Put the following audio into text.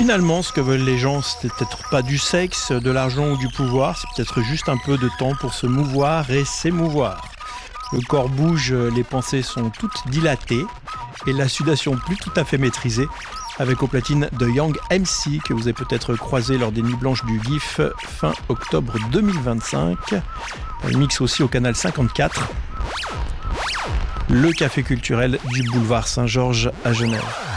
Finalement, ce que veulent les gens, c'est peut-être pas du sexe, de l'argent ou du pouvoir, c'est peut-être juste un peu de temps pour se mouvoir et s'émouvoir. Le corps bouge, les pensées sont toutes dilatées et la sudation plus tout à fait maîtrisée, avec aux platines de Young MC que vous avez peut-être croisé lors des Nuits Blanches du GIF fin octobre 2025. Un mix aussi au canal 54. Le café culturel du boulevard Saint-Georges à Genève.